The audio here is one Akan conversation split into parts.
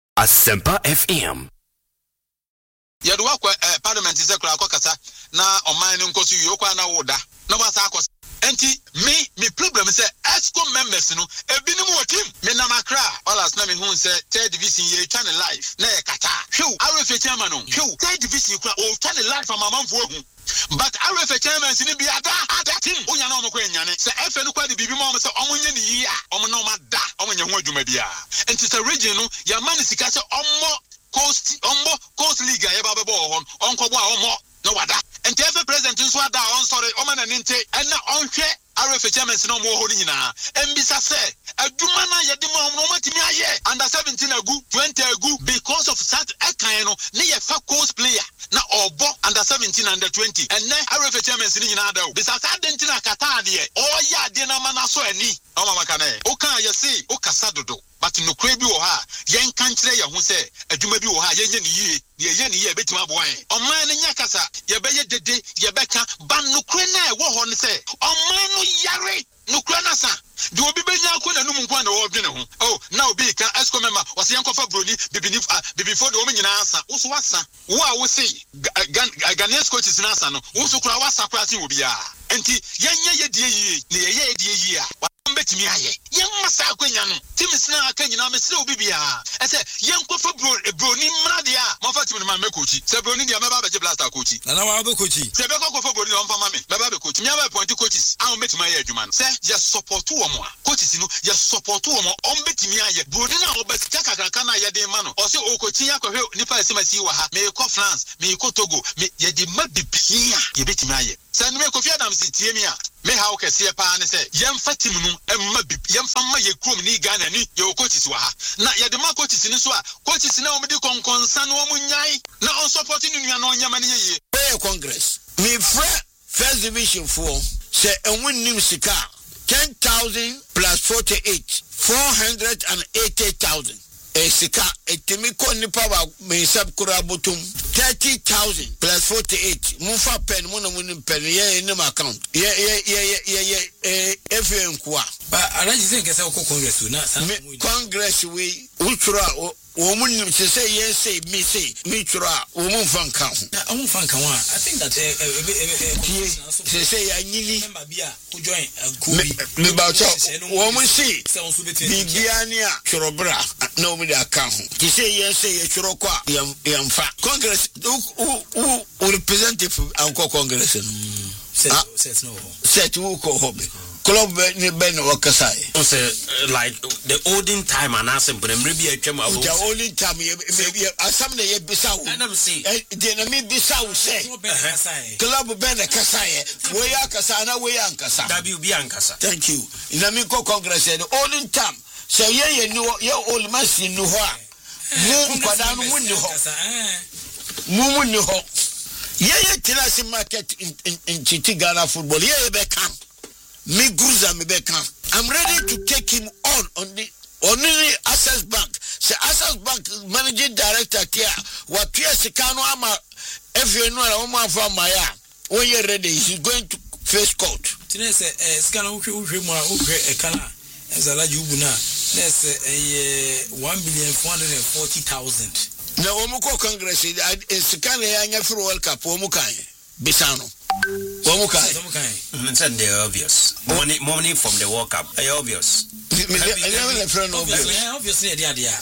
Asempa FM. Yadwa kwa parliament is ekura akokasa na oman nkoso yokwa na woda na wasa akos enti me problem say ESCO members no ebinim wo team me na makra all as na me hu say third division ye twa ne live na e kata hwew RFA chairman no hwew third division kwa o twa ne live from amanfo hu but RFA chairman ni bi ada team onya na omko enyane say FA no kwa de bibi mo say omonye ni yi a omo na oma da omonye ho adwuma bia enti say region no ya man sika say Coast League ya baba bo hon onkobo a omo no wada enti efe president nso ada on sorry o ma na ninte na onhwe RFA chairman no mo ho ni nyina embisa se adwuma na yede mo no matimi aye under 17 agu 20 agu because of that ekan no ne ye fa coast player na obo under 17 under 20 enne RFA chairman ni nyina ada o bisa sa dentina kata de o ya de na ma na so ani o mama kana o kan ye se o kasa dodo but no kwe bi wo ha yen kan kire ye ho se adwuma bi wo ha yen ni ye betima boan oman ne nya kasa ye be ye dede ye beka ban no kwe na e wo ho ne se oman no yare no kwe na sa de obi benya ko na num nkwa na wo dwene ho oh na obi ka ESCO member wase yen kofa broni before de o nyina asa wo so wasa wo a wo se Ghanaian coaches na asa no wo so kura wasa kura tin obi a enti yen ye die yi ne ye die yi a betimi aye yen masa akwanya no timisina akanyina mesire obi bia ese yen kofa broni mrade a mofa timi ma mekochi se broni dia meba beje blaster kochi na wa be kochi se be kofa broni on fama me meba be kochi me aba point coaches a on betimi aye adwuma no se ye support wo mo a coaches no ye support wo mo on betimi aye broni na obesika kakraka na ye de ma no o se o kochi yakwohwe nipa esemasi wa ha me ko France me ko Togo me ye de ma bibia ye betimi aye se no me Kofi Adams tie mi a me ha o kese pa ne se yen fatim no emma yen famma ye krom ni Ghana ni ye coaches wa ha na ye de ma coaches ni so a coaches na o me de konkonsa no mo nyai na on support ni nua no nyama ne ye Congress me first division for say enwunim sika 10,000 plus 48 480,000 sika etimi ko nipa wa me sab kura botum 30,000 plus 48 mufa pen mo na munim pen ye nim account ye FN kwa ba araji se nkesa ko congress na congress we ultra o munim se say yes say me say me tura o mun fanka ho na o mun fanka ho I think that say ya nyini member bia ko join kubi me ba cho o mun si bibia ni a chorobra na o mu de aka ho ti say yes say ye choro kwa yamfa congress o representative anko congress no set who ko hobe club ni ben wakasai o say like the olden time and asem bremre bi atwam abo the olden time maybe asam na ye bisawo and say de na me bisawo say club ben kasai we ya kasa na we ya nkasa WB ankasa thank you na me ko congress the olden time say ye ye old man si no ho a mu kwada no mu ni ho ye tenasi market in Chiti Ghana football ye be kan me Guruza me be kan I'm ready to take him on the Access Bank say Access Bank managing director here what you sikano ama FA no na mo afa maya when you ready he's going to face court tine say sikano uhwe mo uhwe ekana ezalaji ubuna na say 1,440,000 na omuko congress sikana ya nya for World Cup omukan bisano omukan it's obvious money from the World Cup obvious obviously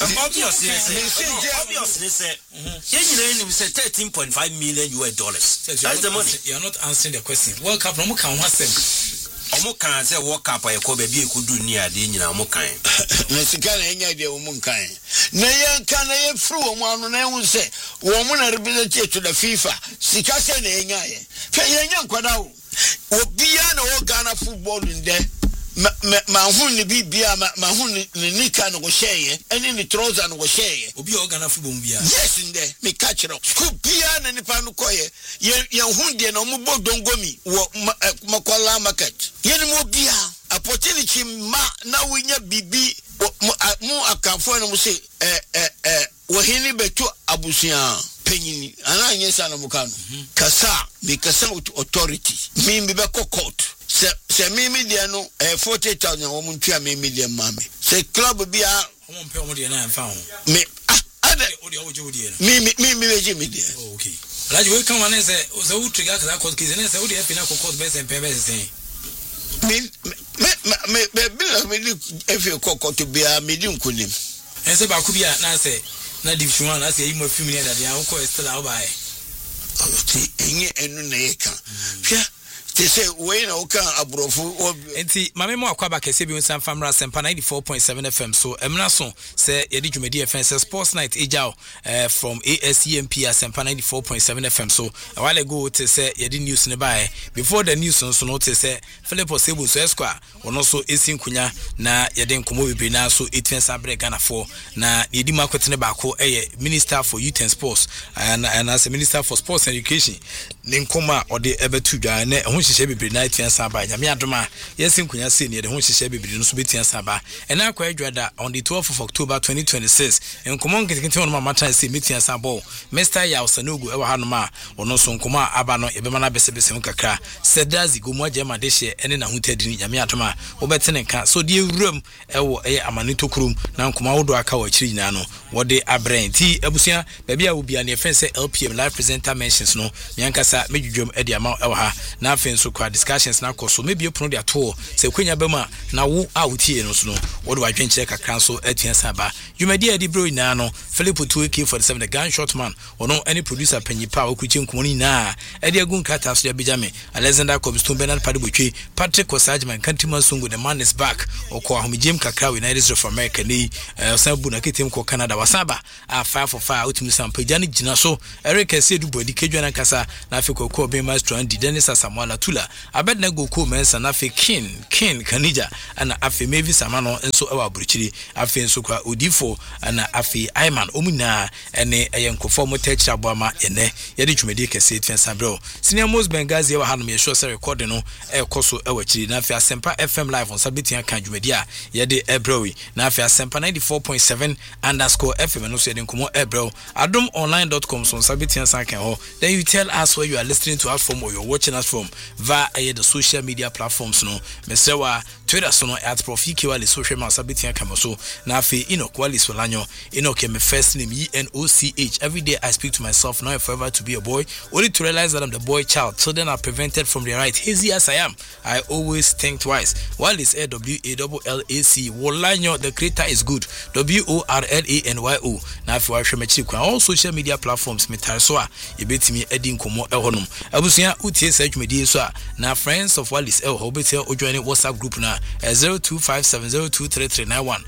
say $13.5 million US. That's the money. You're not answering the question. World Cup no mo kan wasem omo kan say World Cup e ko be bi e ko du ni ade nyina omo kan na sikana enya de omo kan na ye kan na ye fru omo anu na ehun say wo mo na represent to the FIFA sika say na enya ye fe ye nya nkwada o obia na o Ghana football nde ma hun ni bibia ma hun ni nika no go share eni ni trouser no go share obi o Ghana football bia yes nde me catch up school bia na nipa no koye ye hun de na mo bodongomi wo makola market ye ni mo bia opportunity ma na winya bibi mu akafo na mo say wo hini betu abusia penyini ana nyesa na mukano kasa me kasa authority me be court se me media no 40,000 wo muntua me media mame se club bia omo mpe omo de na mfa ho me Oh, okay. Like we come on and say, "Oh, the trigger that cause kids and say, oh, the happy now cause best and pay best saying." If you cock to be a medium kunim. And say, Bakubia, now say, not if you want, I say, you more familiar that the uncle is still out by. Yeah. They say when oka abrofu enti mame mo akwaba kese bi unsan famra sempa 94.7 FM so emna so say yedi dwumedi FM say sports night ejao from ASEMP sempa 94.7 FM so a while ago to say yedi news ne buy before the news so no to say Philip Osebu so esquire ono so esin kunya na yedi nkomo bebre na so etwensa break Ghana for na yedi makwete ne baako minister for youth and sports and as a minister for sports and education ne nkoma ode ebetu dwa na hyehyɛ bibiri na etiansa ba nyame adoma yesin kunya se ne de hyehyɛ bibiri no so betiansa ba ena akwa adwada on the 12th of October 2026 enkomo nketekete on mama tan se metiansa bo Mr. Yausanogu ewa hanoma ono so nkomo aba no ebema na besebese nkakra sedazi gomu agema de hye ene na hutadini nyame adoma obetene nka so de ewuram ewo amanito kurum na nkomo wodo aka wa kiri nyina no wode abrenti abusua baabi a obi an efense LPM live presenter mentions no nyankasa medwudwom ede ama ewa ha na so kwa discussions na koso maybe open the tour se kwenya bema na wo outie no so no wo do adwenche kakran so atuansa ba yumadi adi bro ina no Philip AK47 the gunshot man ono any producer panyipa okuchi nkomoni na adi agun kata so ya Benjamin Alexander Cobstone Bernard Padibotwe Patrick Osajman Kantima Sungu the man is back okwa homijem kakra United States of America ni osabu na ketem ko Canada wasaba a 5 for 5 utimi sampa jani gina so Eric Esedu bodi kedwana kasa na afiko ko be master and Dennis Samuel Tula abedna go ko mensa na fe kin kanija ana afe mevi samano enso ewa burchiri afe enso kwa odifo ana afe Ayman omuna ene eyenkofo motechira boama ene yede dwumedi kese etwensa bro senior most Bengazi ewa hanom ye sure say record no ekoso ewa chiri na afe Asempa FM live on sabitia kan dwumedi a yede ebrowi na afe Asempa 94.7 FM no so yede nkomo ebro adomonline.com so sabitia san kan ho then you tell us where you are listening to us from or you're watching us from via the social media platforms no mesewa Twitter so no at profikiwali social media sabitia kamoso na afi inokwali solanyo inoke me first name ENOCH. Every day I speak to myself now forever to be a boy only to realize that I'm the boy child so then I'm prevented from the right hazy as I am I always think twice while it's AWALLAC Wolanyo the creator is good WORLANYO na afi wa hwemechi kwa all social media platforms metare a yebetimi edi nkomo ehonum abusuya utie sa dwumedi so a na friends of Wallis hobetel ojoine WhatsApp group na 0257023391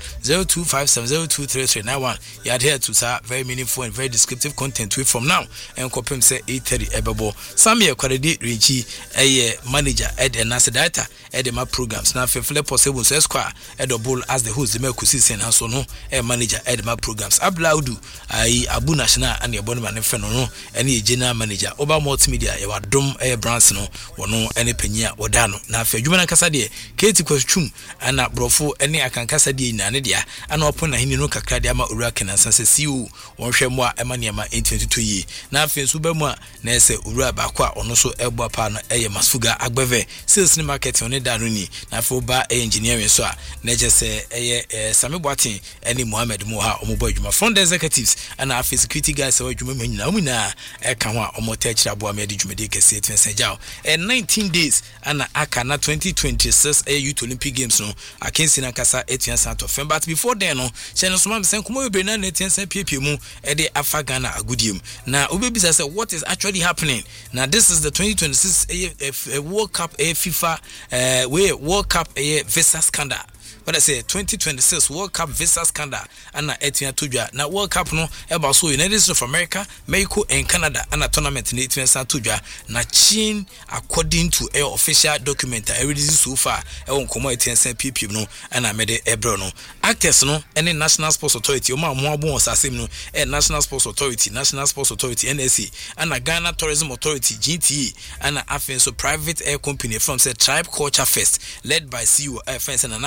0257023391 you adhere to sir very meaningful and very descriptive content we from now and kopem say 8:30 ebebo Samuel Kwaredi Richi manager at the NASA data at the map programs na fefle possible so square at the bull as the host the Mercury sen so no manager at the map programs Ablaudu Abu National and your bond man no any general manager Oba multimedia ya wadom brands no wono any penya wodano na fa dwuma na kasa de Kate Kwastum ana brofo any akankasa de ina ne dia ana opon na hini no kakra de ama owura kenansa se siu wonhwe mo a ema niema 2022 yi na fa nsu ba mu a na ese owura ba kwa ono so ebo pa no Masfuga Agbeve sales ni market on da no ni na fa ba engineering so a na je se Sami Boatin any Mohammed Moha omobo adwuma front executives ana afi security guys so adwuma manyina omuna eka ho a omotechira bo amedi dwumedi kese etwensa jaw 19 days ana aka na 2026 Youth Olympic Games no akensi na kasa etwensa to fem but before then no cheno so mam sen komo be na etwensa piepie mu de afa Ghana agudiem na obebisa say what is actually happening now this is the 2026 World Cup FIFA World Cup visa scandal. But I say 2026 World Cup visa scandal and etia tujwa na World Cup no eba so United States of America, Mexico and Canada and a tournament in etia tujwa na chin according to a official document everything so far e won komo etia PP no and amede ebro no actors no any National Sports Authority o ma mo abo osasem no National Sports Authority NSC and a Ghana Tourism Authority GTE and a so private air company from say Tribe Culture Fest led by CEO Fence and Anabuati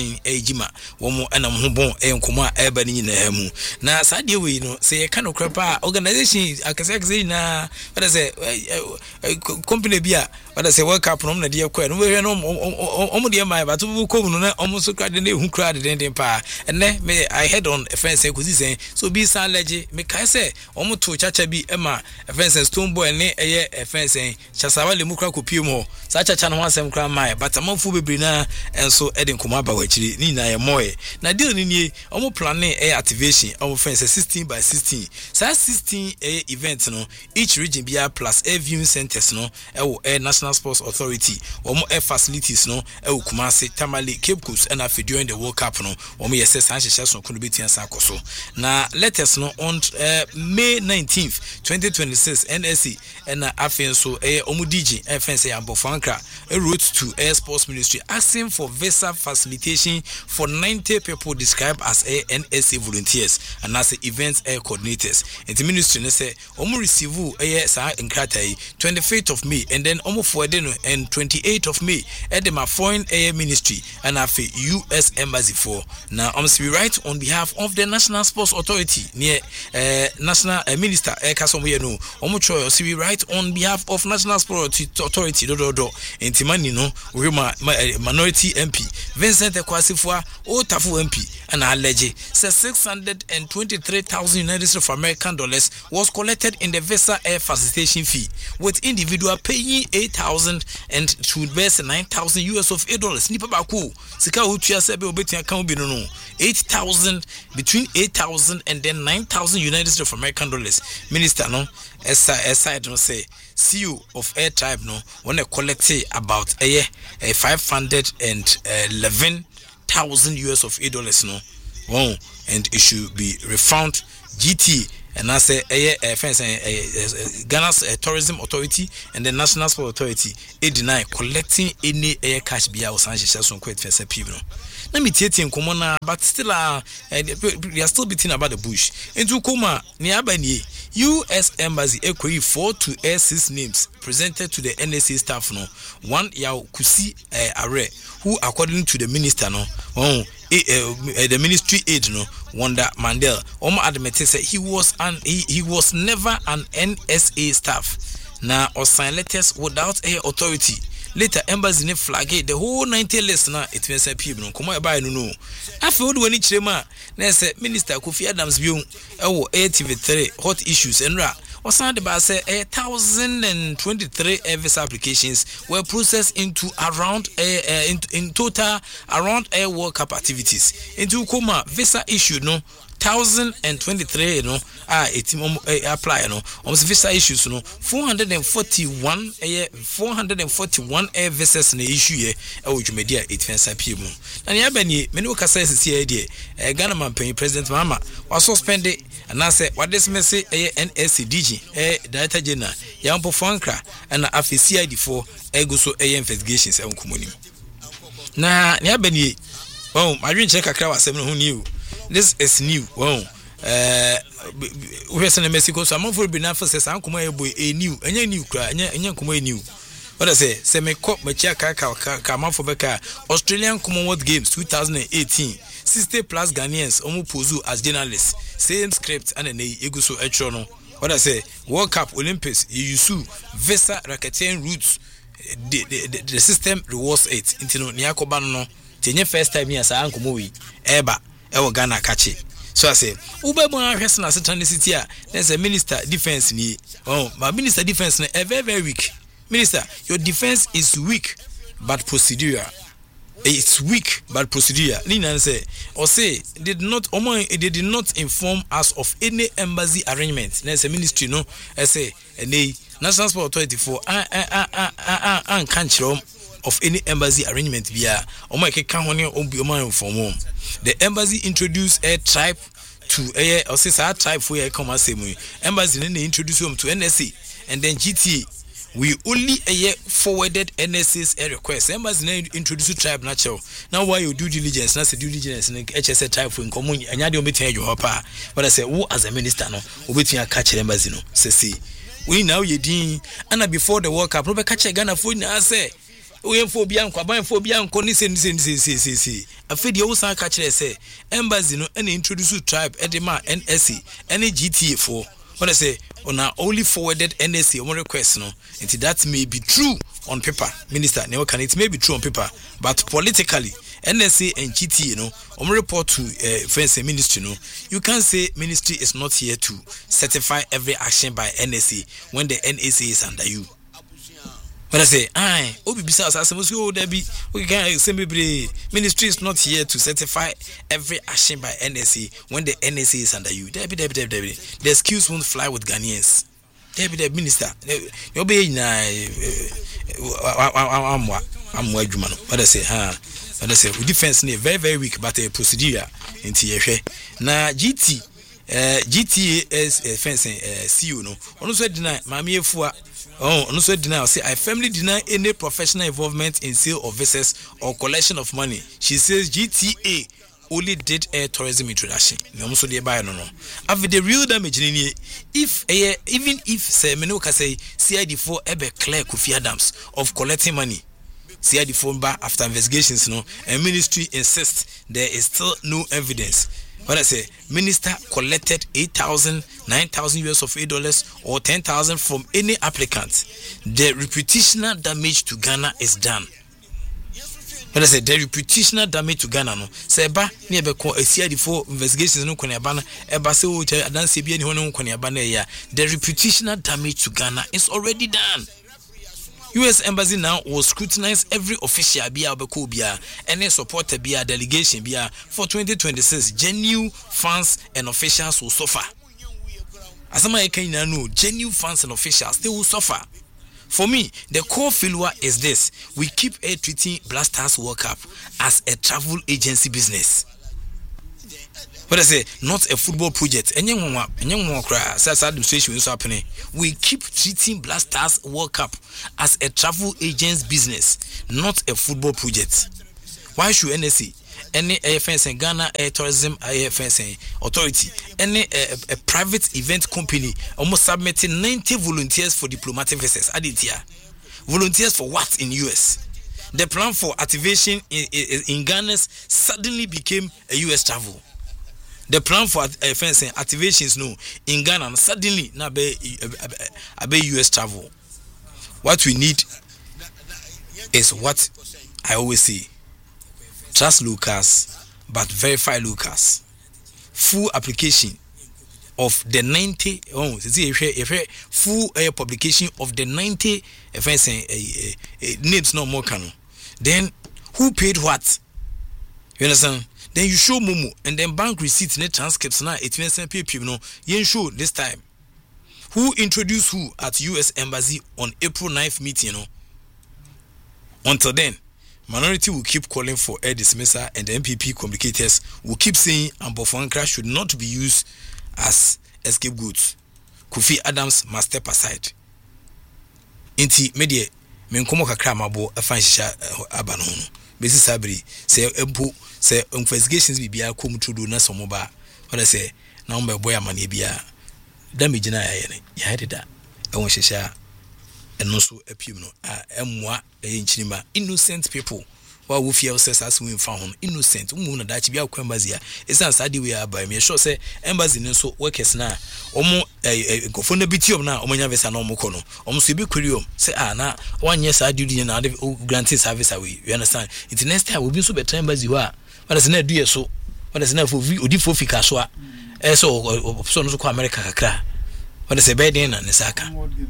action ejima womo anam ho bon enkomo a eba ni na mu na saade we no say ye kan okrepa organization akase na what say company bia what say work up no na de yakwa no we no omo de mai ba to ko no na omo so krade na hu krade den pa enne me I head on offense kuzi say so bi san leje me kai say omo to chacha bi ema offense stone boy ne eye offense chasawa le mu kra kopie mu sa chacha no asem kra mai but amanfu bebre na enso eden koma ba wachiri ni na ye moye na deal ni nie omo plan activation omo offense 16x16 sa 16 event no each region bia plus viewing centers no ewo National Sports Authority omo facilities no ewo Kumasi Tamale Cape Coast and after during the World Cup no omo yese sanhyehyɛ so kono betian sa akoso na letters no on May 19th 2026 NSC and after so omo DJ offense Ambofankra wrote to Air Sports Ministry asking for visa facilitation for 90 people described as NSA volunteers and as events coordinators. And the ministry say omo receive sa nkratai 25th of May and then omo forward and 28th of May at the foreign ministry and at US embassy for now we write on behalf of the National Sports Authority near national minister kasomo ye no omo choyo we write on behalf of National Sports Authority intimani no we minority MP Vincent Ekwasifua Otafu MP and allege says 623,000 United States of American dollars was collected in the visa air facilitation fee, with individual paying 8,000 and to base 9,000 US of $8. Nipa baku sika utua sebe obeti account bi no 8,000 between 8,000 and then 9,000 United States of American dollars. Minister no aside no say CEO of Air Tribe no when they collected about 511,000 US of $8 no. Wow, and it should be refunded GT and I say Ghana's Tourism Authority and the National Sport Authority deny collecting any air cash bia or sanhyehyɛ so quite fese people. Na me tietie nkomo na but still we are still beating about the bush. Into Kuma ni abanie US Embassy equally 4 to 6 names presented to the NSA staff no. One ya kusi are who according to the minister no the ministry aide no Wanda Mandel admitted say he was never an NSA staff na or sign letters without a authority. Later embassy ne flag the whole 90 list na it means people no come by no after we wani chirema na say Minister Kofi Adams biom ewo ATV3 hot issues enra osan de ba say 1,023 visa applications were processed into around in total around World Cup activities into Kuma visa issue no 1,023 no apply no visa issues no 441 air visas na issue ye dwumedia etfensa pm na ya bani me no kasa sisi de Ghana man President Mahama was suspended and I say what this message NSCDG Director General Yampo Fankra and afi CID4 ego so investigations enkomoni na ya bani I didn't check akra wasem no new. This is new. Wow. We are in Mexico, so I'm for benefit says Uncle a new, and new cry, and come new. What I say me cop my check come for Becca, Australian Commonwealth Games 2018, 60 plus Ghanaians, Omupozu as journalists, same script and an Eguso Echono. What I say, World Cup Olympics, Yusu, Vesa Racketeering Roots, the system rewards it. Into Niakobano, the first time here, Uncle Mowi, Eba. Ewo Ghana kache so I say ube mo ahwese na setani city a there's a minister defense ni my minister defense na very weak. Minister, your defense is weak but procedural. It's weak but procedural. Nina say or say they did not inform us of any embassy arrangement. There's a ministry no say any National Sport Authority for an country of any embassy arrangement via the embassy introduced a tribe to a tribe for a common same embassy then they introduce them to NSA and then GTA we only forwarded NSA's request embassy then introduce tribe natural now why you due diligence na say due diligence in HSA tribe for in common and you don't meet your papa but I say who as a minister no obetia catch embassy no say we now you din and before the World Cup no be catch Ghana for na say we phobia nkwa ban phobia nko ni se afedi wo san ka kire say embassy no and introduce tribe edema NSC any GTA for what I say on only forwarded NSC on request no until that may be true on paper minister ne can it may be true on paper but politically NSA and GTA you know on report to defense ministry no you can't say ministry is not here to certify every action by NSA when the NSA is under you. When I say obi bisa asase so there be we can say ministry is not here to certify every action by NSA when the NSA is under you. There be the excuse won't fly with Ghanaians. There be the minister you be na I'm what I say and I say defense ne very weak but a procedure into ye na GTA is fencing CEO no ono so deny mama efua ono so deny say I firmly deny any professional involvement in sale of vessels or collection of money. She says GTA only did air tourism introduction. No so dey buy no after the real damage ni if even if say me no ka say CID4 ebe clear Kofi Adams of collecting money. CID4 bar after investigations no and ministry insists there is still no evidence. What I say, minister collected 8,000, 9,000 US of $8 or 10,000 from any applicant. The reputational damage to Ghana is done. What I say, the reputational damage to Ghana no. Say ba ni ebe ko CID4 investigations no kone abana eba se o adanse bia ni hono kone abana ya. The reputational damage to Ghana is already done. US Embassy now will scrutinize every official bia obeko bia any supporter bia delegation bia for 2026. Genuine fans and officials will suffer. Asama yekanya no, genuine fans and officials they will suffer. For me, the core failure is this: we keep treating Black Stars World Cup as a travel agency business. What I say, not a football project. Administration is happening. We keep treating Black Stars World Cup as a travel agent's business, not a football project. Why should NSC, any AFNS and Ghana Air Tourism AFNS Authority, any a private event company, almost submitting 90 volunteers for diplomatic visas? Aditya, volunteers for what in US? The plan for activation in Ghana suddenly became a US travel. The plan for fencing activations no in Ghana suddenly na be US travel. What we need is what I always say: trust locals but verify locals. Full application of the 90 full publication of the 90 fencing names no more canon. Then who paid what? You understand? Then you show Momo and then bank receipts and transcripts now it means people no you show this time who introduced who at US Embassy on April 9th meeting, you know. Until then, minority will keep calling for air dismissal and the MPP communicators will keep saying Ambofankra should not be used as scapegoats. Kofi Adams must step aside. Inti media menkomo kakra mabo afan shisha abano no. Besi sabri say empo say investigations bibia kom tudo na somoba. What I say na umbe boy amane bia damage na ya ne ya hededa ewon shisha eno so apim no emmoa enchirima innocent people wa wo fia say as we fa ho innocent umu na dachi bia kwa embassy esa sade we aba me sure say embassy ne so workers na omo gofo na bitiom na omo nya visa na omo kono omo so be querium say na wanye sade di na granting service away you understand it next time we be so better embassy wa what is na do yeso what is na for odi for fika so so no so America kakra what is a bed in and Saka.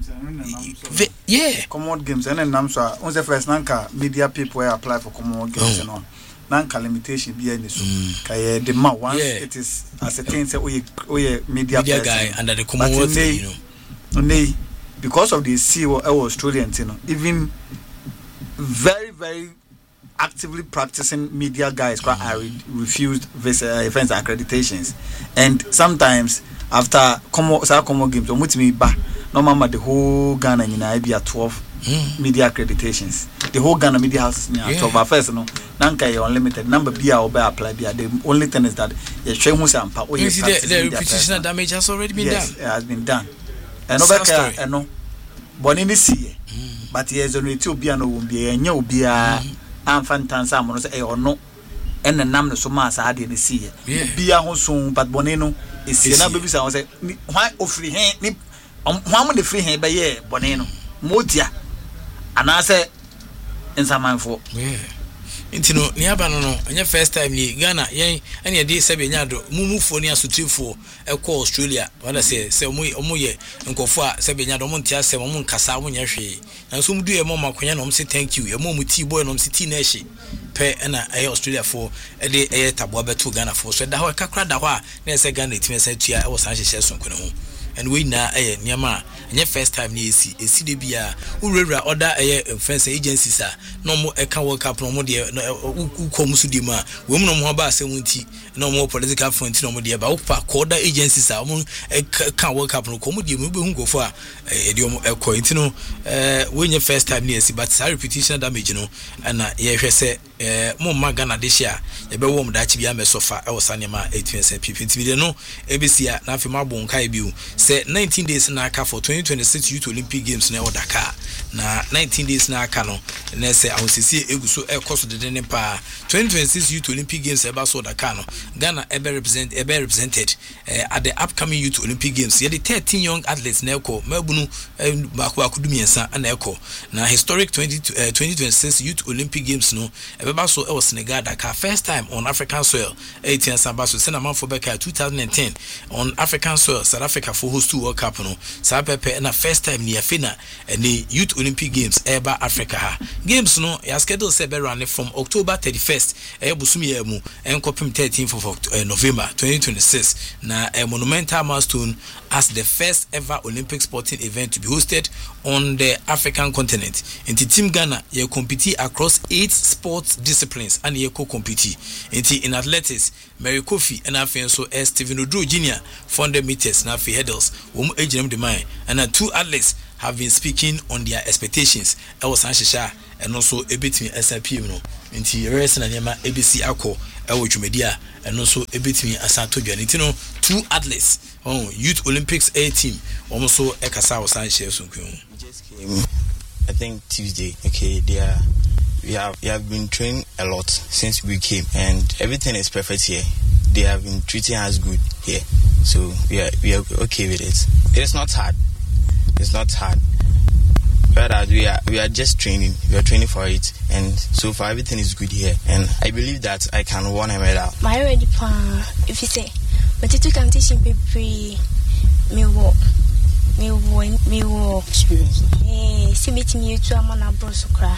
Yeah, Commode Games and Namsa. On the first Nanka media people apply for Commode Games and on. Nanka limitation be any so. The ma once it is as a thing say we media guy under the Commonwealth, you know. Because of the CEO Australians, you know, even very, very actively practicing media guys refused events accreditations, and sometimes after Common Games or no mama the whole Ghana in be at 12 media accreditations. The whole Ghana media house is 12 first no nanka unlimited number be apply be the only thing is that the shame who say the reputational damage has already been done. It has been done. And over no but in this year but he is on Ethiopia no will be a new be a infant salmon or no and the name so mass I didn't see be a home but Bonino is a baby. I say why of free hand one the free hand by ye Bonino Motia and I say in some man for Intino niaba no anya first time ni Ghana yen ene ye dey sebe nyado mumufo ni asotifo e ko Australia wala se omo ye nkofo a sebe nyado mo ntia se mo nkasa mo nya hwe na so mdu ye mo makonya no mo se thank you ye mo tea boy no mo se tea na hye pe na e Australia fo e dey e tabo beto Ghana fo so da ho kakra da ho a na se Ghana etime se tua e wo san hye sonkono ho and we na nyama anya first time ni esi de bia urewura order fence agencies a no mo e ka world cup no mo de ukom su di ma we mu no mo ba asem nti no mo political front no mo de ba upa order agencies a mo ka world cup no ko mo de mo be hu gofo a e de mo e ko nti no we nya first time ni esi but sa repetition damage no na ye hwe se mo magana de hia ye be wo mo da chi bia me sofa e wo sanema 18 pp nti bi de no ebesia na afi ma bon kai biu say 19 days na aka for 2026 Youth Olympic Games na Dakar na 19 days na aka no na say ahosisi eguso e cost de ne pa 2026 Youth Olympic Games eba so Dakar no Ghana ebe represented at the upcoming Youth Olympic Games ye the 13 young athletes na eko mabunu bakudumiensa na eko na historic 2026 Youth Olympic Games no eba so e Senegal Dakar first time on African soil 18 Sambaso Senaman for Beka 2010 on African soil South Africa for host to World Cup no sa pepe na first time ni afina ni Youth Olympic Games eba Africa ha games no ya schedule se be run from October 31st busumi ya mu enkopim 13th of November 2026 na a monumental milestone as the first ever Olympic sporting event to be hosted on the African continent. Inti Team Ghana ye compete across 8 sports disciplines and ye co-compete. Inti in athletics Mary Kofi and afen so Stephen Odro Jr. 400 meters na fi hurdles age the mind and 2 athletes have been speaking on their expectations. I was Anshisha and also a bit me SIP no. Inti rest na nyama ABC akọ ewo dwumedia and also a bit me asanto dwaniti no 2 athletes Youth Olympics A team also ekasa was Anshisha sunku. Just came I think Tuesday. Okay, we have been training a lot since we came and everything is perfect here. They have been treating us good here. So we are okay with it. It is not hard. It's not hard. But we are just training. We are training for it, and so far everything is good here. And I believe that I can win a medal. My already if you say, but it can teach me free. Me walk experience. See meeting you to among our bros cry.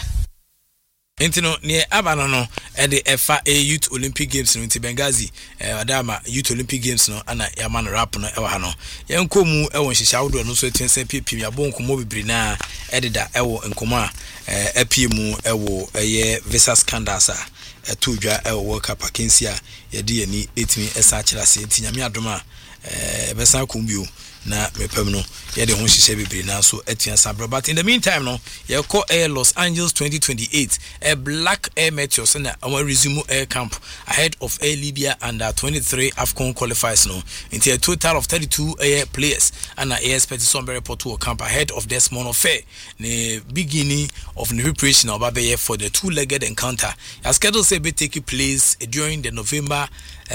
Intino near Abano no and the FA Youth Olympic Games no inti Benghazi Adama Youth Olympic Games no ana yaman rap no ewa hano yenko mu ewo nhihya wodo no so etense pipim ya bon komo bibiri na edida ewo nkoma apie mu ewo eye visa scandals a etudwa ewo World Cup akensia yedi ani etimi esa kyerase enti nyame adoma besa kumbio na mepem no ye de ho hihye bibiri na so etua sabro. But in the meantime no ye call Air Los Angeles 2028 a Black Air Meteors na our resume air camp ahead of Air Libya under 23 AFCON qualifiers no into a total of 32 air players and air expected some report to camp ahead of this month affair the beginning of the preparation of Abaye for the 2-legged encounter as scheduled to be taking place during the November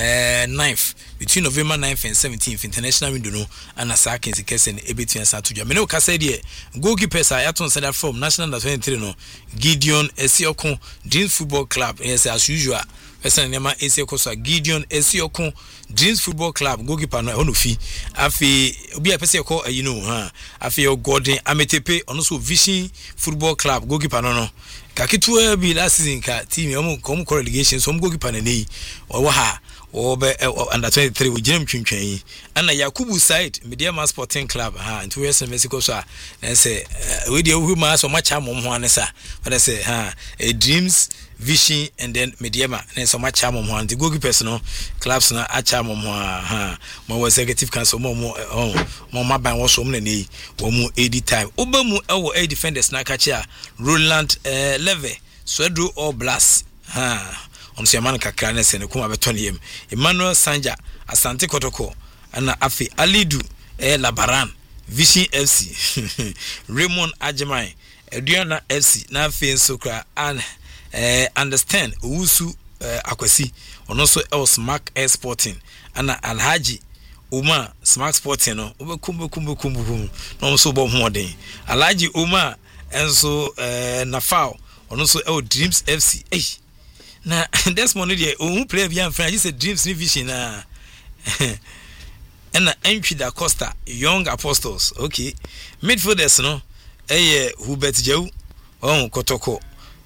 9th between November 9th and 17th international window no and asaka kese ne ebetua satuja me no kasa de goalkeepers ayaton sada from national under 23 no Gideon Esiokun Dreams Football Club yes as usual person nema Esiokun so Gideon Esiokun Dreams Football Club goalkeeper no ono fi afi obi apese ko you know afi Gordon Ametepe ono so Vision Football Club goalkeeper no kakitua bi last season ka team omo kom relegation so goalkeeper na nei o ha obe under 23 we jam twintwan ana Yakubu side Mediama Sporting Club into West Mexico so na say we dey who ma so much am ho anesa but say a Dreams Vision and then Mediama na so much am ho the goalkeepers no clubs na acha mo mo executive council mo maban wo so mo na nei wo mu AD time oba mu ewo a defenders na kacha Roland Leve Swedro or Blast on Siaman Kakane Sen kuma betonium Emmanuel Sanja Asante Kotoko ana afi Alidu Labaran Vision FC Raymond Ajamai Aduana FC na fe so kra and understand Owusu Akwasi ono so El Smack Sporting ana Alhaji Uma Smack Sporting no obekum no so bo hoden Alhaji Uma enso Nafao ono so El Dreams FC na this money dey who play bi am friend say Dreams Vision na and Entry da Costa Young Apostles okay midfielders no Hubert Jau Kotoko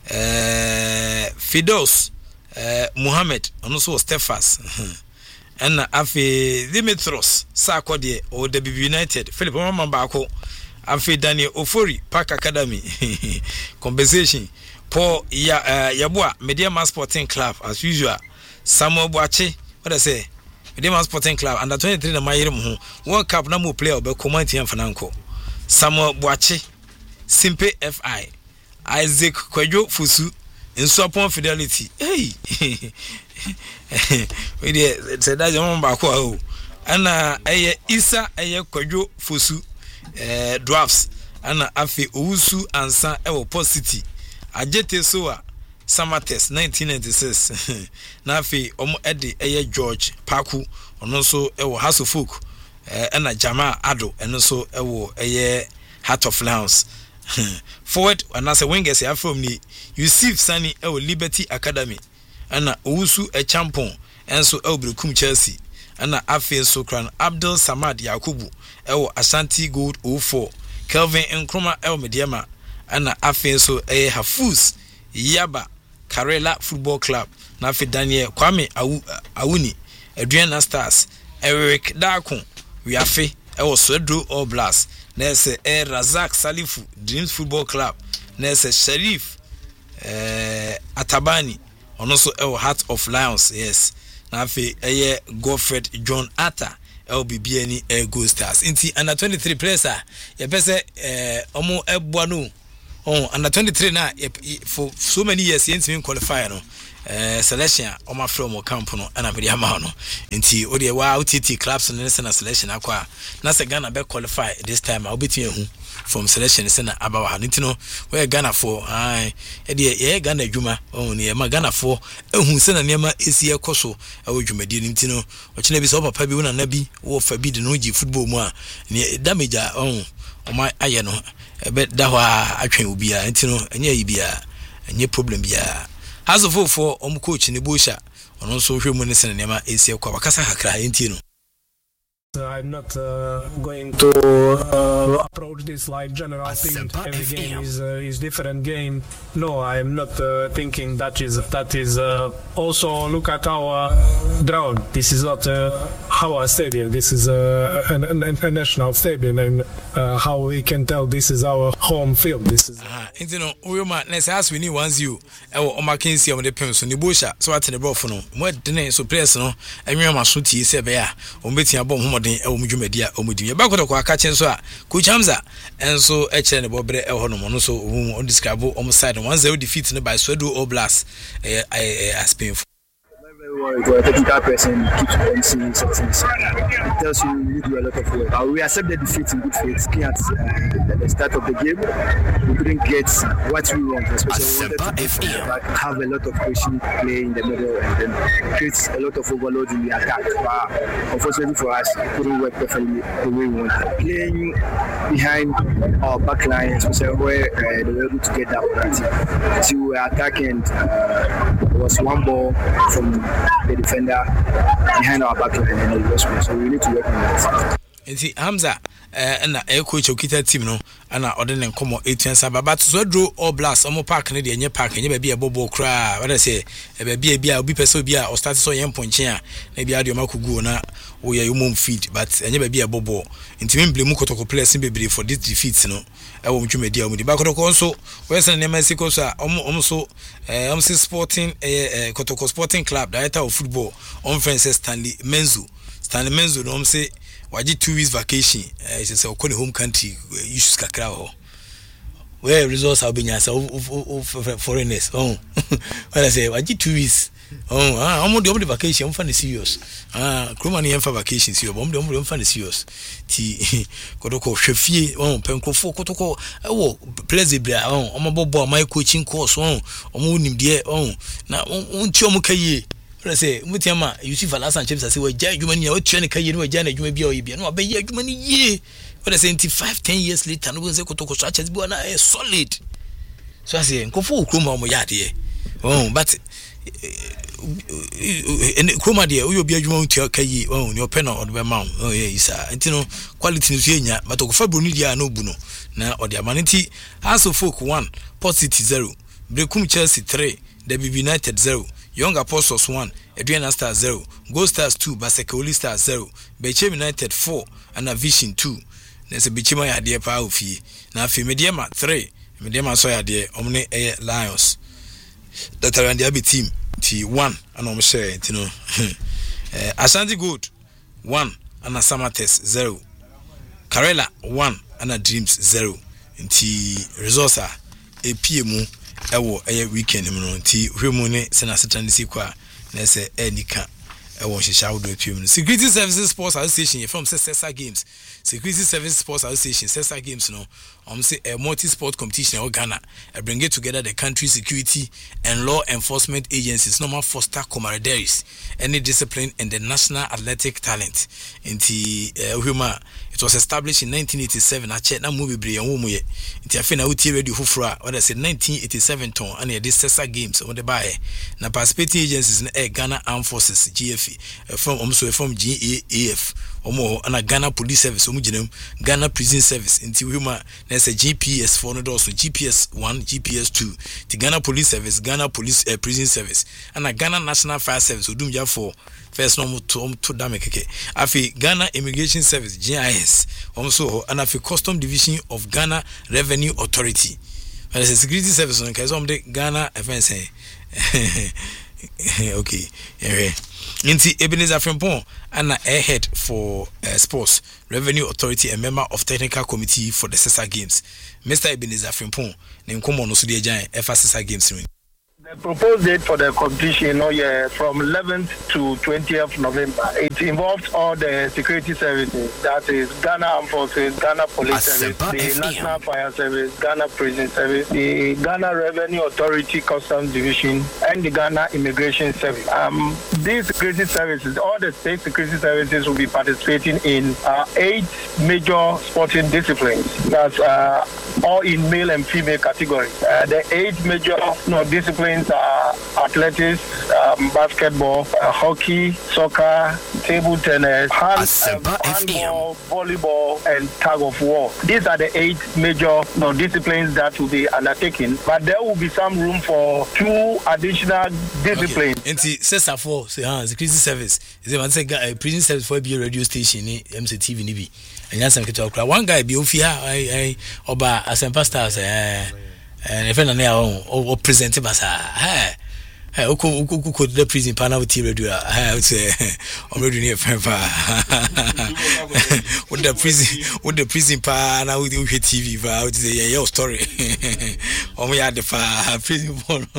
Fidos Muhammad and also Stephas and Afi Dimitros Sakode or the United Philip Mambako Afi Daniel Ofori Park Academy compensation Paul Yabua Media Sporting Club as usual Samuel Boache what I say Media Sporting Club under 23 na Mayirum World Cup na mo player be command and Fananko Samuel Boache Simpe FI Isaac Kwadwo Fusu Insupon Fidelity hey we dey say that your back o ana Isa Kwadwo Fusu drafts ana afi Owusu ansa ewo City Ajete Soa Samates 1996 na afi omo George Paku ono so ewo Hasofuk ana Jama Ado eno so ewo Heart of Lions forward and as a wingers ya from ni Yusuf Sani Liberty Academy ana Owusu Champon enso Elbrekum Chelsea ana afi so kran Abdul Samad Yakubu Ashanti Gold 04 Kelvin Nkrumah Mediama ana afi so Hafuz Yaba Karela Football Club na afi Daniel Kwame Awuni Adriana Stars Eric Dakon Wiafe Swedro All Blast Nese Razak Salifu Dreams Football Club Nese Sharif Atabani also Heart of Lions yes na fe Godfred John Atta LBBN Gold Stars inti under 23 players ye pese omo ebuano under 23 na for so many years yentimi qualify no selection oma from camp no ana be ama no nti o de wa OTT clubs no na selection akwa na se Ghana be qualify this time obeti ehu from selection se na abawa ha nti no we Ghana for ye Ghana adwuma ne ma Ghana for ehu se na niam esi ekoso awo dwumadi nti no o kina bi so papa bi wona na bi wo fa bi de no gi football mu a ne damage oma aye no ebe da ho atwen obi a nti no enya yi bia enye problem bia as of for coach ni Bosha on so hwemu ne sen nema esi ekwa wakasa hakra enti no I'm not going to approach this like general thing. Every game is different game. No, I'm not thinking that is also look at our ground. This is not our stadium. This is a national stadium, and how we can tell this is our home field. This is. You know, we let's ask we need 1-0. O Mackenzie on the pension. Ni Bosha so at the ball for no. More than so players no. I mean, my suit is be ya. O meeting about Mujumedi Omudi Bakoto kwa catching so Coach Hamza and so HN Bobre Honomo so on describe on side 1-0 defeat by Swedro Oblast as painful. The technical person keeps pensing certain things. It tells you do a lot of work. We accept the defeat in good faith. At the start of the game, we couldn't get what we want, especially we wanted to have a lot of position play in the middle and then creates a lot of overload in the attack. Unfortunately for us, it couldn't work perfectly the way we wanted. Playing behind our back line, especially where they were able to get that penalty. So we were attacking. There was one ball from the defender behind our back line and it was good. So we need to work on that. Nti Hamza na coach okita team no ana odene nkomo 8 but so draw all blast omo park ne de enye park enye ba bia bobo kra what I say ba bia obi pese obi a o start so yen ponche a na bia de makugu na wo ye mom feed but enye ba bia bobo nti me blame kotoko players bebre for this defeat no e wo mtwumedi a omudi ba kotoko nso we say na Mexico so omo so Sporting Kotoko Sporting Club director of football on Francis Stanley Menzo no say waji 2 weeks vacation say okoni home country issues kakra ho where results have been as of foreigners when I say waji 2 weeks I'm the only vacation for the serious. Cromani for vacation, see, I'm the only for the serious. T. Kotoko, Chefi, Penco, Kotoko, Plezibra, I'm about my coaching course, Moon, dear, now, Chomokaye. Let's say, Mutiama, you see, for last and chips, I say, well, you may know, Chenica, you know, Janet, you may be or you be no, but you money ye. But I say, 5-10 years later, no one's a Kotoko such as Buana is solid. So I say, go for Kroma Moyadi. But. And Kroma dear, you be a jumon to your kay on your pen on the mount. Oh, yes, and you know, quality is here, but of Fabrunidia no buno. Now, or the Amanity, House of Folk 1, Port City 0, Brecum Chelsea 3, Debbie United 0, Young Apostles 1, Adriana Star 0, Ghost Stars 2, Basecoli Star 0, Bechem United 4, and a Vision 2. There's a Bichima idea power fee. Now, Mediama 3, Mediama Soya dear, Omne Air Lions. That are on the team. T1 and I'm saying, you know, Ashanti Good 1 and a Summer Test 0, Karela 1 and a Dreams 0, and T Resourcer a PMU a weekend, T Humone Senasatan Sequa, Nessa Enika. I want to shout the PM. Security Services Sports Association from Sessa Games. Security Services Sports Association, Sessa Games, no. Say a multi-sport competition in Ghana. I bring it together the country security and law enforcement agencies, normal foster camaraderies, any discipline and the national athletic talent. In the Huma, it was established in 1987. I checked that movie Bri and Wumuye. Into a final radio Hufra, what I said 1987 ton, and this Sessa Games on the buy. Now participating agencies in Ghana Armed Forces, GFE, from GAAF. Omo and a Ghana Police Service, Ghana Prison Service, into Huma, there's a GPS for no also GPS 1, GPS 2, the Ghana Police Service, Ghana Police Prison Service, and a Ghana National Fire Service, who do ya for first normal to Dameke. Afi Ghana Immigration Service, GIS, also, and afi Custom Division of Ghana Revenue Authority. There's a security service on the Ghana FNC. Okay, Inti Ebenezer Frimpong and airhead for sports revenue authority and member of technical committee for the Sessa Games. Mr. Ebenezer Frimpong, name come on also the giant Sessa Games. The proposed date for the competition from 11th to 20th November. It involves all the security services, that is Ghana Armed Forces, Ghana Police Service, the National Fire Service, Ghana Prison Service, the Ghana Revenue Authority Customs Division, and the Ghana Immigration Service. These security services, all the state security services will be participating in 8 major sporting disciplines. That's all in male and female categories. The 8 major disciplines are athletics, basketball, hockey, soccer, table tennis, handball, volleyball, and tug of war. These are the 8 major disciplines that will be undertaken, but there will be some room for 2 additional disciplines. And Sessa for security service is a prison service for a radio station, MCTV NB. And yes, I'm talking. One guy be Ofia, Oba Asempa Stars, and if any or presented as who could the prison panel with radio? I would say, already near with the prison panel with TV, I would say, your story. Oh, we had the prison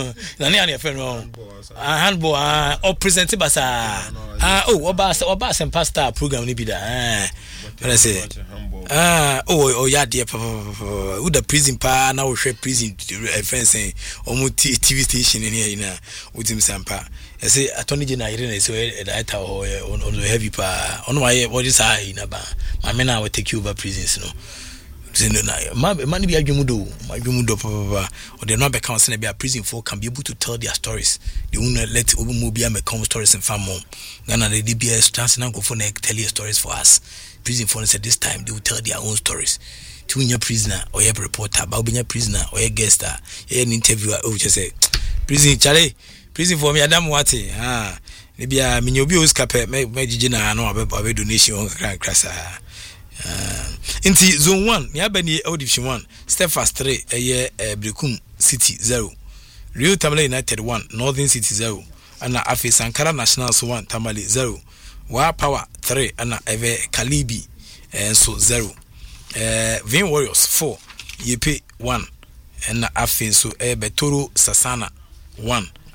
handball, or presented as Obas and Pasta program, Nibida. But I say, yeah, dear, with the prison pa now we prison fencing TV station in here with him Sampa. I say, Attorney General is on the heavy pa on my what is high in about my men I will take you over prisons, money be a jumudo, my jumudo, or they're not be counseling be a prison for can be able to tell their stories. They won't let Ubumubia make come stories and farm more. Ghana the DBS trans and go for tell your stories for us. Prison for at this time they will tell their own stories. To your prisoner or your reporter, about being a prisoner or a guest star, an interviewer, just say prison Charlie, prison for me, Adam Wati. Maybe a minibus capet, make Gina, no about donation on Crassa. Into zone 1, Yabani Audition 1, step fast 3, a year, Brecum City 0, Rio Tamale United 1, Northern City 0, and Afi Sankara Nationals 1, Tamale 0. Wa Power 3 and Eve Kalibi and so 0. Vin Warriors 4, Yepe 1 and Afin so Betoro Sasana 1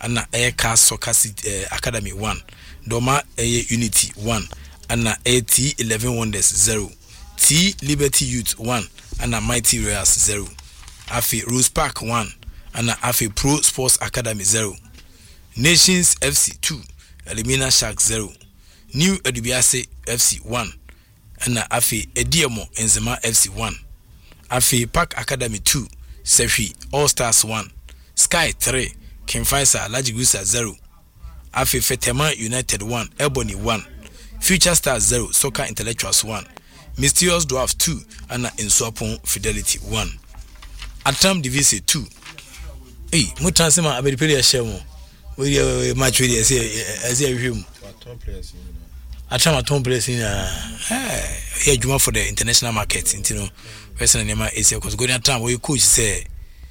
ana Eka Soccer Academy 1 Doma Unity 1 ana T11 Wonders 0 T Liberty Youth 1 ana Mighty Royals 0 Afi Rose Park 1 ana Afi Pro Sports Academy 0 Nations FC 2 Elimina Sharks 0 New Edubiase FC 1 ana Afi Ediemo Enzema FC 1 Afi Park Academy 2 Sefi All Stars 1 Sky 3 King Faisal Lajigusa 0 Afi Fetema United 1 Ebony 1 Future Stars 0 Soccer Intellectuals 1 Mysterious Dwarfs 2 and Inswapon Fidelity 1 Atam Divise 2 Mutansema Abedipeli Ashemo we match with as him Atam players in here Juma for the international market you know person name is because going time we coach say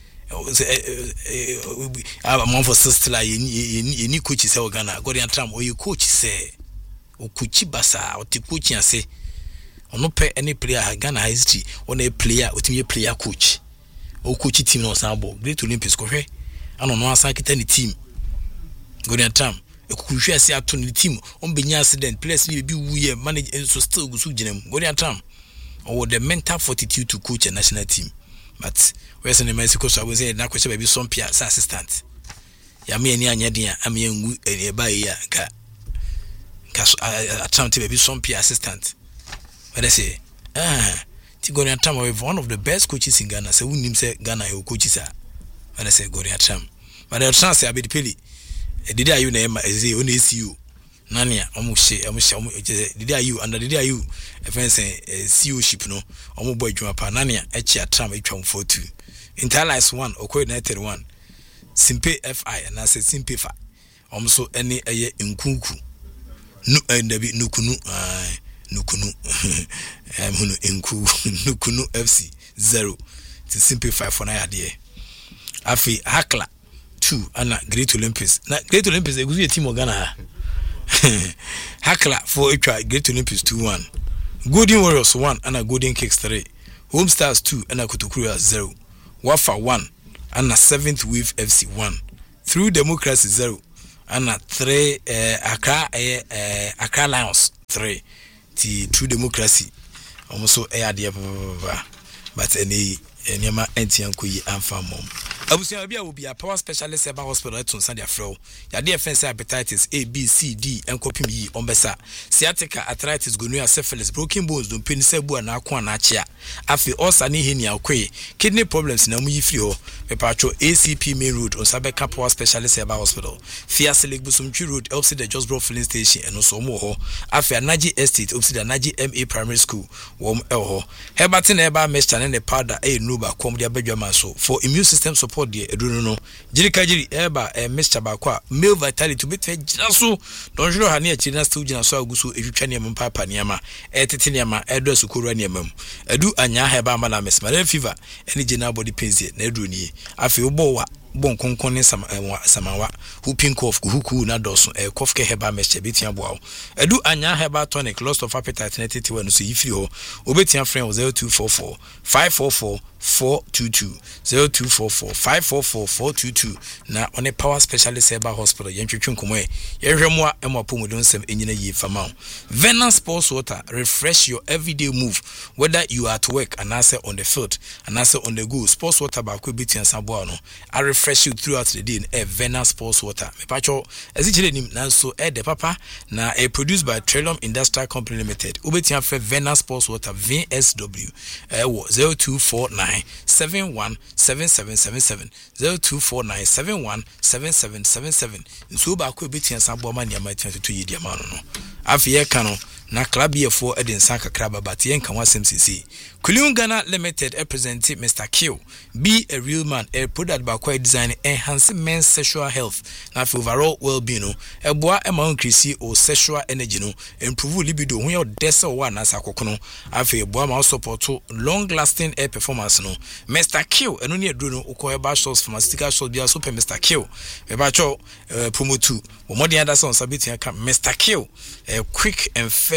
I'm for sister you need coach say Ghana going time we coach say okuchi basa otikuchi ase ono pe any player Ghana history on a player otimi player coach o coach team no sambo Great Olympics ko hwe ano no asan kita ni team gonian tam ekuhwe ase ato ni team on benya accident players ni be wuye manage so still gusu ginam gonian tam or the mental fortitude to coach a national team but where's the Mexico so we say na question be some peer assistant ya me ani anya den am ya ngu e ba ya ka attempt to be some peer assistant. But I say, Tigorian Tam with one of the best coaches in Ghana. So we say Ghana your coaches are. But I say Gorian Tam. But the chance I be the pili. Did I you name as the only CU? Nania, almost did I you under did I you a fence CU ship no almost boy Jumapa Nania Echa Tam H142. Interlice 1 or coordinated 1. Simpe FI and I say Simpe Fa. Also any a Nkunku. Nukunu Nukunu FC 0 to simplify for na idea. Afi Hakla 2 and Great Olympics. Na Great Olympics a good team of Ghana. Hakla for Great Olympics 2-1. Golden Warriors 1 and a Golden Kicks 3. Home Stars 2 and a Kutukuru 0. Wafa 1 and a 7th Wave FC 1. Through Democracy 0. And 3 Accra Lions 3 the True Democracy almost so idea but any nyama entianko yi amfa mom abusia bia will be a power specialist about hospital at Sunday afro ya dey offense hepatitis A B C D enkopim yi ombesa sciatica arthritis gonorrhea syphilis broken bones don pen sebu na akwa na achia afi osa ni hini akwe kidney problems na mu yi free ho mepacho ACP main road on Sabeka power specialist about hospital Fiaselig Busumtwi road opposite the Just Bro filling station and so mo ho afi Anaji estate opposite the Anaji MA primary school wom ho hebatin eba mixture and the powder nuba kom dia badwama so for immune system support dia edunu no jirikajiri eba mixture ba kwa male vitality betwe gina so don juro ha ne achina still gina so aguso ehwetwa ne mpapa ne ma etete ne ma edo asukuru ne mam edu anya ha eba mala mesmare fever ene gina body pains na edu ni afi obo bon konkon ne samawa whooping cough huku na doso cough ke heba mixture betia boawo edu anya heba tonic loss of appetite na tete wanu so yifiri ho obetia friend 0244 544 422 0244 544 422 na one power specialist heba hospital yentwetwe nkomo yehwemwa emapomodon sem enyina yi fama Venus Sports Water refresh your everyday move whether you are at work and also on the field and also on the go sports water ba ko betia saboa no refresh you throughout the day in a Venus Sports Water. Me pacho ezikire nim nanso de papa na produced by Trillium Industrial Company Limited. Obetia fe Venus Sports Water VSW 0249 717777 0249 717777 nso ba ko obetia sabo ma niam atia to yi dia ma no. Afiye kano na club here for Edinsa Kakraba but yen kan wasem sisi. Kuliun Ghana Limited representative Mr. Q be a real man a product by quite design enhance men's sexual health na overall well-being e boa e ma increase o sexual energy no improve libido when your desa one as akokono afi boa ma support long lasting air performance no Mr. Q eno ne aduro no uko eba shots pharmaceutical shots bia super Mr. Q e ba cho promote wo modern other sons abitia ka Mr. Q quick and fair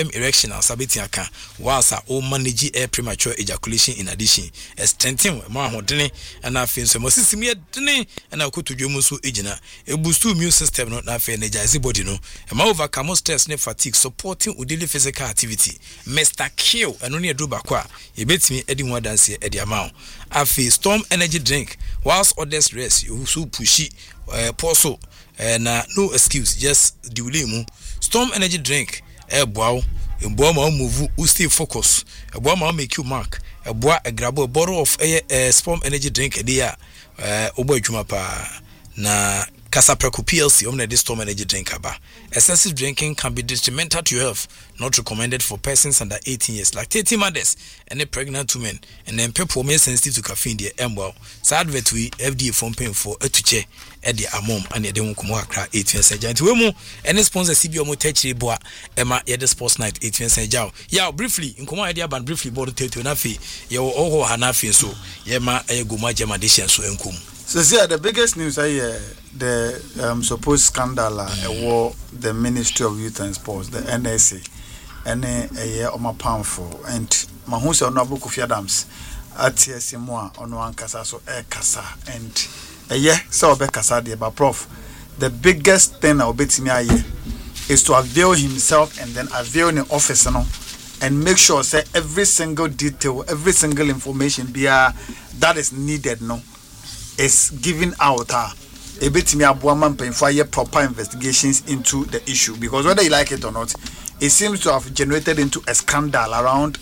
sperm erection and sabitiaka whilst all manage air premature ejaculation in addition strengthen ma hodene and afin so mosisimi dene and akoto dwomu so ejina e boost immune system no na afin energize body no e ma overcome stress ne fatigue supporting daily physical activity Mr. Kill and only a do bakwa e betimi edi ho dance e di amount afi Storm energy drink whilst others rest you so pushy poso na no excuse just diule mu Storm energy drink boa ma move u stay focus boa ma make you mark boa grab a bottle of Storm energy drink e dia obo adwuma pa na Casapreco PLC omna this Storm energy drink aba. Excessive drinking can be detrimental to your health, not recommended for persons under 18 years, lactating mothers and pregnant women, and then people more sensitive to caffeine the embo. So advert we FDA from paying for a tuche at the amom and the demonkumo akra 18 years agent. We and sponsor CBO Motechi Boa Emma Yed Sports Night 18 years ago. Yeah, briefly in Kuma idea ban briefly board to Nafi, yo oho hanafi so yema a guma jamadishan so enkum. So see, the biggest news I hear, the supposed scandal war the Ministry of Youth and Sports, the NSA, and a year on my pound for and Mahusa Onabu Kofi Adams at TSMwa on one Casa so air Casa and a year so be Casa but Prof. The biggest thing I'll bet me a year is to avail himself and then avail the office and make sure say every single detail, every single information be that is needed is given out a bit me abuaman paying for proper investigations into the issue, because whether you like it or not, it seems to have generated into a scandal around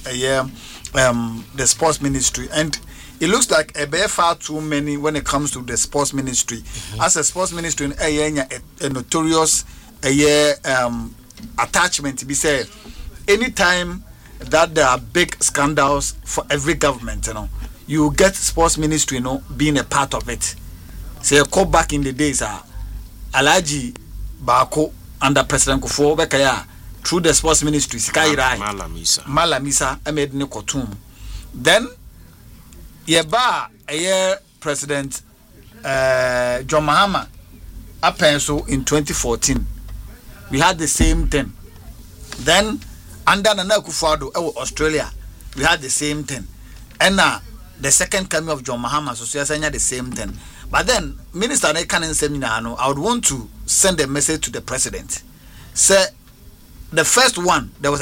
the sports ministry, and it looks like a far too many when it comes to the sports ministry. As a sports ministry a notorious attachment to be said anytime that there are big scandals for every government, you get sports ministry, being a part of it. Say, call back in the days, Alaji Bako under President Kufuor Bekaya through the sports ministry, Sky Rai, Malamisa, Ahmed Nikotum. Then, Yeba, a year President John Mahama, Apenso in 2014. We had the same thing. Then, under Nana Akufo-Addo, Australia, we had the same thing. And now, the second coming of John Mahama, so the same thing. But then, Minister Nekanen Seminar, I would want to send a message to the president. Say, the first one, there was a